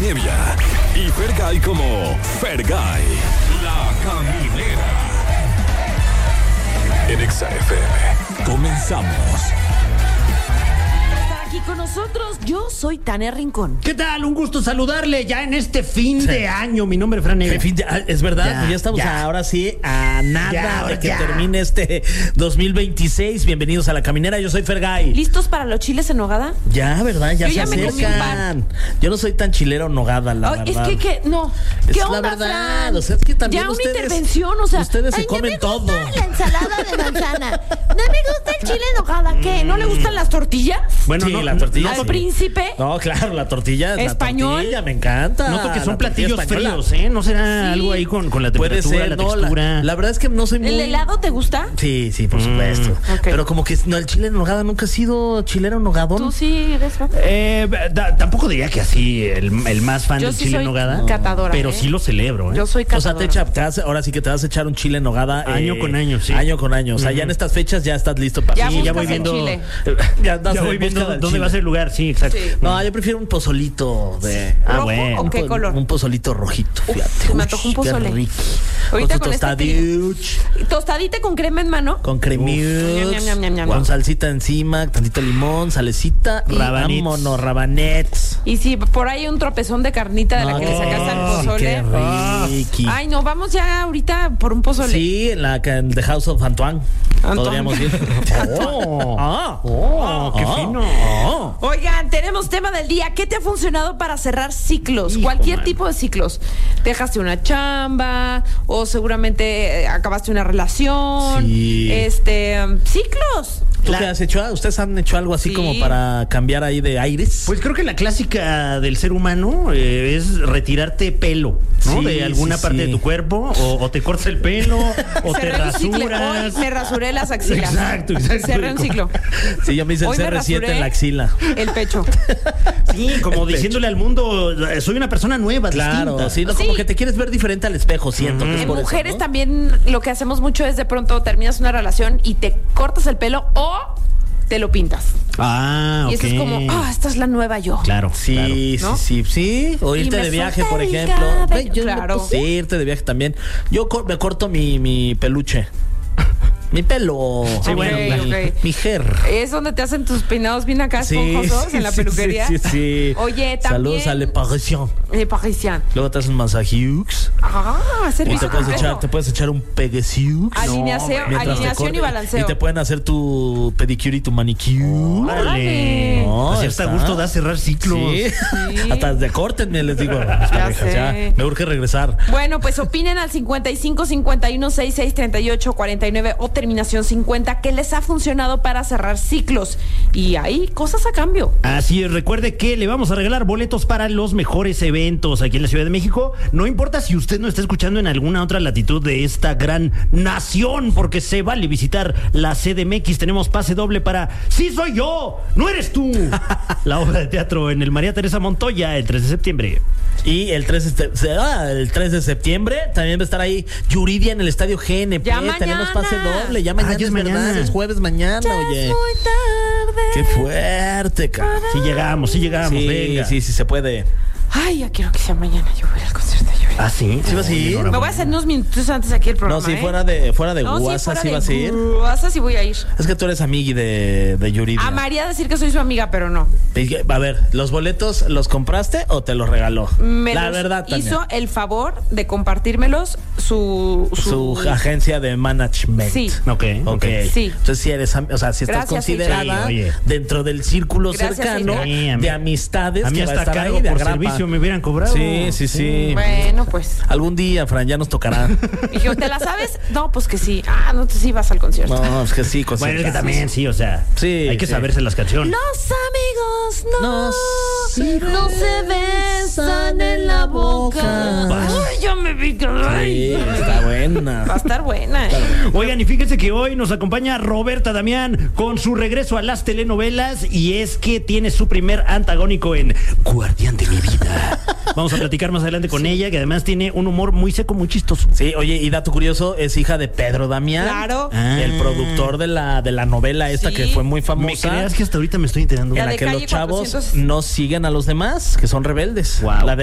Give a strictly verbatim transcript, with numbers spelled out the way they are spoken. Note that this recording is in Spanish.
Nevia y Fergay como Fergay, la caminera. En Exa F M. Comenzamos. Aquí con nosotros, yo soy Tania Rincón. ¿Qué tal? Un gusto saludarle ya en este fin sí. de año. Mi nombre es Fran Nevia. Fin de, es verdad, ya, ya estamos ya. ahora sí a nada ya, de que ya. termine este dos mil veintiséis. Bienvenidos a La Caminera, yo soy Fergay. ¿Listos para los chiles en nogada? Ya, ¿verdad? Ya yo se ya me comí un acercan. Yo no soy tan chilero nogada, la oh, verdad. Es que, que no. Es ¿Qué la onda, verdad, Fran? o sea, es que también ya ustedes, una intervención, o sea. ustedes se ay, comen no me todo. gusta la ensalada de manzana. No me gusta el chile en nogada. ¿Qué? ¿No le gustan las tortillas? Bueno, Sí, no, la tortilla, ¿Al sí. príncipe? No, claro, la tortilla. ¿Español? La tortilla, me encanta. Noto que son La tortilla platillos española. fríos, ¿eh? ¿No será Sí. algo ahí con, con la Puede temperatura, ser, la no, textura? la, la verdad es que no soy muy... ¿El helado te gusta? Sí, sí, por supuesto. ok. Pero como que no, el chile en nogada nunca ha sido chilero nogadón. Tú sí eres fan. Eh, da- tampoco diría que así el, el más fan Yo del sí chile soy en nogada. catadora, Pero ¿eh? sí lo celebro, ¿eh? Yo soy O sea, catadora. te echa, te vas- ahora sí que te vas a echar un chile en nogada. Año con año, sí. Año con año. O sea, ya en estas fechas ya estás listo para... Ya Sí, ya buscas voy el viendo. chile. ya andas Ya en voy viendo busca del dónde chile. va a ser el lugar, sí, exacto. Sí. No, yo prefiero un pozolito de... Ah, ¿Rojo bueno. o qué un po- color? Un pozolito rojito, Uf, fíjate. se me Uy, antojó un pozole. Qué rico. Ahorita con con su este tostadiuch, Tostadita con crema en mano. con Uf. cremiux, Ñam, ñam, ñam, ñam, con ñam. salsita encima, tantito limón, salecita y Rabanets. vámonos, rabanets. Y si por ahí un tropezón de carnita de la No, que le sacaste al sí, pozole. qué riqui. Ay, no, vamos ya ahorita por un pozole. Sí, en la en The House of Antoine. Antoine. Podríamos ir. Oh. Ah, Oh, qué ah, fino. ah. Oigan, tenemos tema del día. ¿Qué te ha funcionado para cerrar ciclos? Hijo, Cualquier mano. tipo de ciclos. Dejaste una chamba o seguramente eh, acabaste una relación. Sí. Este, um, ciclos. ¿Tú La- qué has hecho? ¿Ustedes han hecho algo así Sí. como para cambiar ahí de aires? Pues creo que la clásica del ser humano eh, es retirarte pelo, ¿no? Sí, de alguna sí, parte sí. de tu cuerpo, o, o te cortas el pelo, o te Cerré un ciclo. Hoy rasuras. me rasuré las axilas. Exacto, exacto. Cerré un ciclo. Sí, yo me hice el Hoy me C R siete rasuré en la axila. El pecho. Sí, como diciéndole al mundo, eh, soy una persona nueva, Claro, distinta. sí, no, Sí. como que te quieres ver diferente al espejo, siento que es En por eso, mujeres ¿no? también lo que hacemos mucho es de pronto terminas una relación y te cortas el pelo o te lo pintas. Ah, Y ok. eso es como, ah, esta es la nueva yo. Claro, Sí, claro. sí, ¿no? sí, sí. O Y irte me de viaje, suelta por el ejemplo. cabello. Ay, yo- Claro. Sí, irte de viaje también. Yo cor- me corto mi, mi peluche. Mi pelo. Sí, mi, bueno, mi, claro. mi hair. Es donde te hacen tus peinados bien acá Sí, esponjosos sí, en la sí, peluquería. Sí, sí, sí. Oye, también. Saludos a Le Parisien. Le Parisien. Luego te haces un masajiux. Ah, Y servicio te puedes completo. echar, te puedes echar un peguesiux. Alineación, Mientras te alineación y cortes. balanceo. Y te pueden hacer tu pedicure y tu manicure. Órale. No, Así hasta está. gusto da cerrar ciclos. Sí. Sí. Hasta de córtenme, les digo. a mis parejas, sé. ya. Me urge regresar. Bueno, pues opinen al cincuenta y cinco, cincuenta y uno, sesenta y seis, treinta y ocho, cuarenta y nueve o terminación cincuenta que les ha funcionado para cerrar ciclos. Y hay cosas a cambio. Así es, recuerde que le vamos a regalar boletos para los mejores eventos aquí en la Ciudad de México. No importa si usted no está escuchando en alguna otra latitud de esta gran nación, porque se vale visitar la C D M X. Tenemos pase doble para Sí soy yo, no eres tú. La obra de teatro en el María Teresa Montoya el tres de septiembre. Y el tres, de, se- ah, el tres de septiembre también va a estar ahí Yuridia en el estadio G N P. Ya mañana. Tenemos pase doble. Ya mañana Ah, ya es es verdad, mañana. es jueves mañana, Ya oye. es muy tarde. Qué fuerte, cara. Sí llegamos, sí llegamos, Sí, venga. sí, sí se puede. Ay, ya quiero que sea mañana. Yo voy a ir al concierto de Yuri. ¿Ah, sí? ¿Sí vas a ir? Enhorabuena. Me voy a hacer unos minutos antes aquí el programa. No, si ¿eh? fuera de, fuera de No, sí, WhatsApp, fuera sí de vas a ir. WhatsApp sí voy a ir. Es que tú eres amigui de, de Yuridia. Amaría decir que soy su amiga, pero no. Y que- A ver, ¿los boletos los compraste o te los regaló? Me La los verdad, Tania. hizo el favor de compartírmelos su... Su agencia de management. Sí. Ok, ok. Ok. Sí. Entonces, si eres, am- o sea, si estás Gracias, considerada sí, oye. dentro del círculo Gracias, cercano Silvia. Sí, a mí- de amistades A mí que va a hasta estar cargo ahí de por agrapa. servicio me hubieran cobrado. Sí, sí, sí. Bueno, pues. Algún día, Fran, ya nos tocará. Dije, ¿te la sabes? No, pues que sí. Ah, no, tú sí vas al concierto. No, es que sí, Bueno, es que cositas. también, sí, o sea, Sí, hay que sí. saberse las canciones. Los amigos no, No, no se besan en la boca. Vas. Ay, ya me vi. Ay. Sí, está buena. Va a estar buena, ¿eh? Oigan, y fíjense que hoy nos acompaña Roberta Damián con su regreso a las telenovelas, y es que tiene su primer antagónico en Guardián de mi vida. Vamos a platicar más adelante con ella, que además tiene un humor muy seco, muy chistoso. Sí, oye, y dato curioso, es hija de Pedro Damián. Claro. Ah. El productor de la, de la novela esta Sí. que fue muy ¿Me famosa. creas que hasta ahorita me estoy enterando? La En la de que Calle los chavos cuatrocientos. no siguen a los demás, que son rebeldes. Wow. La de